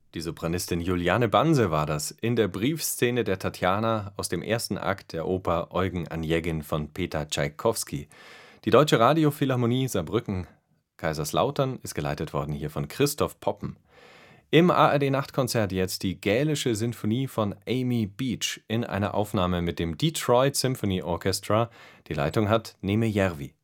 Die Sopranistin Juliane Banse war das in der Briefszene der Tatjana aus dem ersten Akt der Oper Eugen Onegin von Peter Tschaikowski. Die Deutsche Radiophilharmonie Saarbrücken-Kaiserslautern ist geleitet worden hier von Christoph Poppen. Im ARD-Nachtkonzert jetzt die Gälische Sinfonie von Amy Beach in einer Aufnahme mit dem Detroit Symphony Orchestra. Die Leitung hat Neme Järvi.